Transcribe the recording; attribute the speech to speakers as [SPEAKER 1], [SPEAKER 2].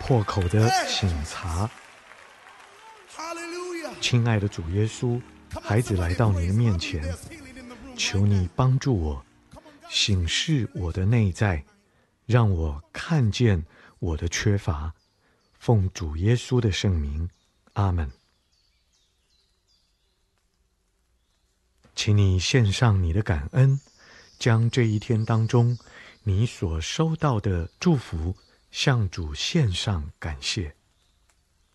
[SPEAKER 1] 破口的省察。亲爱的主耶稣，孩子来到你的面前，求你帮助我，省视我的内在，让我看见我的缺乏。奉主耶稣的圣名，阿们。请你献上你的感恩，将这一天当中你所收到的祝福向主献上感谢。